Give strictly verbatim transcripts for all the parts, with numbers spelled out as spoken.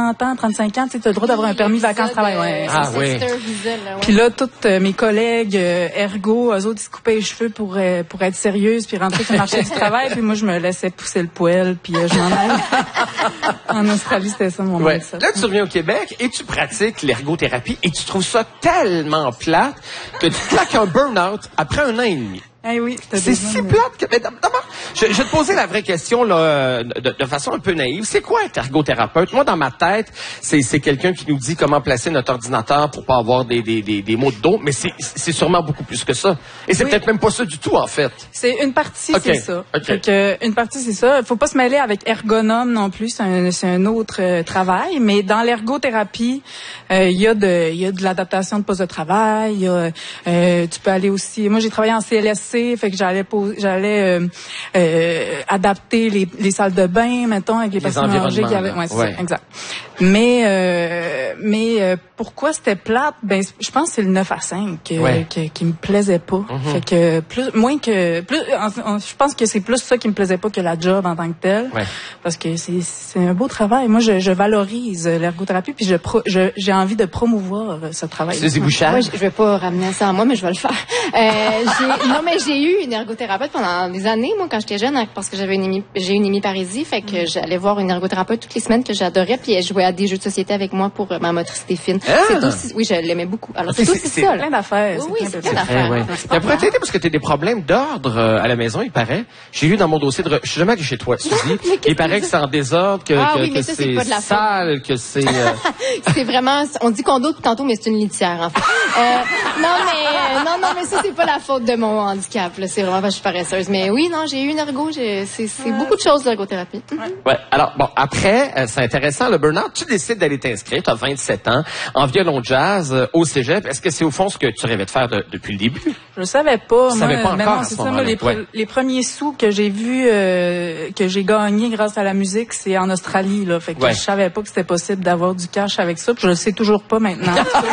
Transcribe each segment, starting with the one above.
trente ans, trente-cinq ans, tu as le droit d'avoir un permis vacances-travail. Ouais. Ah oui. Puis là, toutes euh, mes collègues euh, ergo, eux autres, ils se coupaient les cheveux pour, euh, pour être sérieuses, puis rentrer sur le marché du travail. Puis moi, je me laissais pousser le poil, puis euh, je m'en allais. En Australie, c'était ça mon ouais. mindset. Là, tu reviens au Québec et tu pratiques l'ergothérapie et tu trouves ça tellement plate que tu claques un burn-out après un an et demi. Eh oui, c'est si de... plate que... Mais d'abord, je, je vais te poser la vraie question là, de, de façon un peu naïve. C'est quoi être ergothérapeute? Moi, dans ma tête, c'est, c'est quelqu'un qui nous dit comment placer notre ordinateur pour pas avoir des, des, des, des maux de dos, mais c'est, c'est sûrement beaucoup plus que ça. Et c'est oui. peut-être même pas ça du tout, en fait. C'est une partie, okay. c'est ça. Okay. Fait que, une partie, c'est ça. Faut pas se mêler avec ergonome non plus. C'est un, c'est un autre euh, travail. Mais dans l'ergothérapie, il euh, y a de, il y a de l'adaptation de poste de travail. Y a, euh, tu peux aller aussi... Moi, j'ai travaillé en C L S C, fait que j'allais j'allais euh, euh, adapter les, les salles de bain, mettons, avec les, les personnes âgées qui avaient. Ouais, c'est ouais. ça, exact. Mais euh, mais euh, pourquoi c'était plate? Ben, je pense que c'est le neuf à cinq que, ouais. que, qui me plaisait pas. Mm-hmm. Fait que plus moins que plus, en, en, je pense que c'est plus ça qui me plaisait pas que la job en tant que telle. Ouais. Parce que c'est c'est un beau travail. Moi, je, je valorise l'ergothérapie puis je, pro, je j'ai envie de promouvoir ce travail. Suzy Bouchard. Moi, je, je vais pas ramener ça à moi, mais je vais le faire. Euh, j'ai, non, mais j'ai eu une ergothérapeute pendant des années, moi, quand j'étais jeune, parce que j'avais une hémi, j'ai une hémiparasie, fait que mm. j'allais voir une ergothérapeute toutes les semaines que j'adorais, puis elle jouait à des jeux de société avec moi pour euh, ma motricité fine. Ah. C'est aussi, oui, je l'aimais beaucoup. Alors, c'est, c'est aussi c'est, ça. C'est plein d'affaires. Oui, oui, c'est plein d'affaires. Ouais. Mais pourrait t'aider parce que tu as des problèmes d'ordre euh, à la maison, il paraît. J'ai vu dans mon dossier de... Je suis jamais allé chez toi, Suzy. Il paraît que c'est en désordre, que, ah, que, oui, que ça, c'est, c'est sale, que c'est... Euh... c'est vraiment... On dit condo depuis tantôt, mais c'est une litière, en fait. Euh, non, mais, euh, non, non, mais ça, c'est pas la faute de mon handicap, là. C'est vraiment parce que je suis paresseuse. Mais oui, non, j'ai eu une ergo. J'ai, c'est c'est ouais. beaucoup de choses, l'ergothérapie. Ouais. ouais. Alors, bon, après, euh, c'est intéressant, le burn-out. Tu décides d'aller t'inscrire. Tu as vingt-sept ans, en violon jazz, euh, au cégep. Est-ce que c'est au fond ce que tu rêvais de faire de, depuis le début? Je le savais pas. Tu moi, savais pas encore non, à c'est ce ça, moment-là. Moi, les, ouais. les premiers sous que j'ai vus, euh, que j'ai gagnés grâce à la musique, c'est en Australie, là. Fait que ouais. je savais pas que c'était possible d'avoir du cash avec ça. Puis je le sais toujours pas maintenant.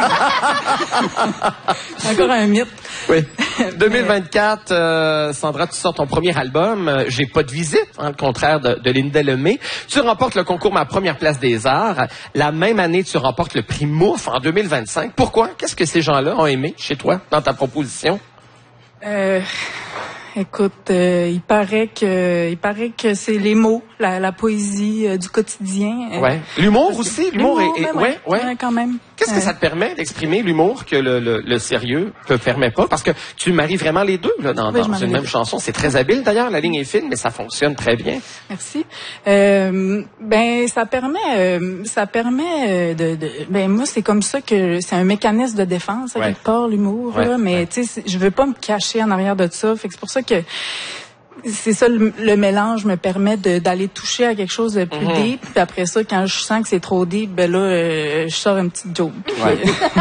Encore un mythe. Oui. deux mille vingt-quatre, euh, Sandra, tu sors ton premier album, euh, J'ai pas de visite, hein, le contraire de, de Linda Lemay. Tu remportes le concours Ma première place des arts. La même année, tu remportes le prix Mouf en deux mille vingt-cinq. Pourquoi? Qu'est-ce que ces gens-là ont aimé chez toi, dans ta proposition? Euh... Écoute, euh, il paraît que il paraît que c'est les mots, la, la poésie euh, du quotidien. Euh, ouais. L'humour aussi, l'humour, l'humour est, est... Ben ouais, ouais, ouais, quand même. Qu'est-ce que ouais. ça te permet d'exprimer l'humour que le, le, le sérieux ne permet pas? Parce que tu maries vraiment les deux là, dans, oui, dans une même deux. chanson. C'est très habile d'ailleurs, la ligne est fine, mais ça fonctionne très bien. Merci. Euh, ben ça permet, euh, ça permet euh, de, de. Ben moi c'est comme ça que c'est un mécanisme de défense à quelque part l'humour. Ouais, là, mais ouais. tu sais, je veux pas me cacher en arrière de ça. Fait que c'est pour ça que. C'est ça, le, le mélange me permet de, d'aller toucher à quelque chose de plus mm-hmm. deep. Puis après ça, quand je sens que c'est trop deep, ben là, euh, je sors une petite joke. Ouais.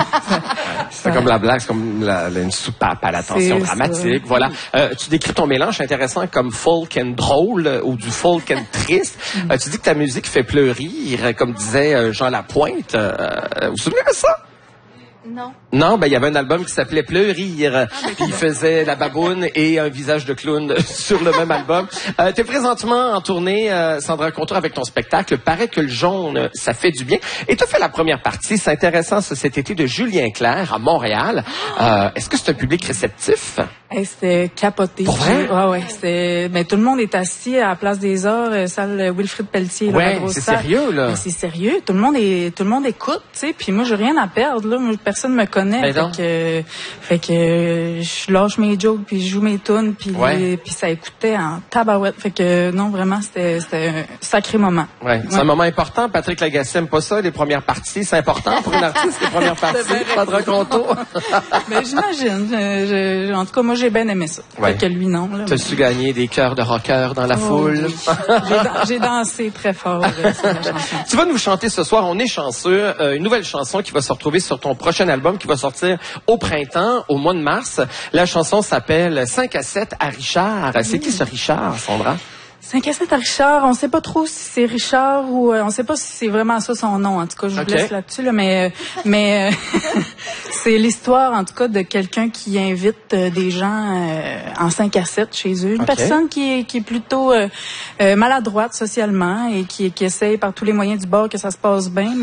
c'est comme la blague, c'est comme la, la, une soupape à l'attention c'est dramatique. Ça. Voilà. Euh, tu décris ton mélange intéressant comme folk and drôle euh, ou du folk and triste. Mm-hmm. Euh, tu dis que ta musique fait pleurir, comme disait euh, Jean Lapointe. Euh, vous vous souvenez de ça? Non. Non, ben il y avait un album qui s'appelait Pleurir. Ah, puis il faisait la baboune et un visage de clown sur le même album. Euh, t'es présentement en tournée, euh, Sandra Contour, avec ton spectacle. Paraît que le jaune, ça fait du bien. Et t'as fait la première partie, c'est intéressant, ça, cet été, de Julien Clerc à Montréal. Euh, est-ce que c'est un public réceptif? Hey, c'était capoté. Pour vrai? Ouais, ouais. C'est, mais tout le monde est assis à la Place des Arts, salle Wilfrid Pelletier. Là, ouais, c'est salle. Sérieux, là. Mais c'est sérieux. Tout le monde est, tout le monde écoute, tu sais. Puis moi, j'ai rien à perdre, là. Moi, personne me connaît. Ben fait que, fait que, je lâche mes jokes, puis je joue mes tunes, puis, ouais. puis ça écoutait en tabarouette. Fait que, non, vraiment, c'était, c'était un sacré moment. Ouais. ouais. C'est un moment important. Patrick Lagacé aime pas ça, les premières parties. C'est important pour une artiste, les premières parties. Sandra Contour. Ben, j'imagine. Je, je, en tout cas, moi, j'ai bien aimé ça. Ouais. Fait que lui, non. Là, T'as-tu mais... gagné des cœurs de rocker dans la oh, foule? J'ai, j'ai dansé très fort euh, sur la chanson. Tu vas nous chanter ce soir, on est chanceux, euh, une nouvelle chanson qui va se retrouver sur ton prochain album qui va sortir au printemps, au mois de mars. La chanson s'appelle cinq à sept à Richard. C'est mmh. qui ce Richard, Sandra? cinq à sept à Richard, on sait pas trop si c'est Richard ou euh, on sait pas si c'est vraiment ça son nom. En tout cas, je okay. vous laisse là-dessus là, mais euh, mais euh, c'est l'histoire en tout cas de quelqu'un qui invite euh, des gens euh, en cinq à sept chez eux, une okay. personne qui est qui est plutôt euh, euh, maladroite socialement et qui qui essaye par tous les moyens du bord que ça se passe bien.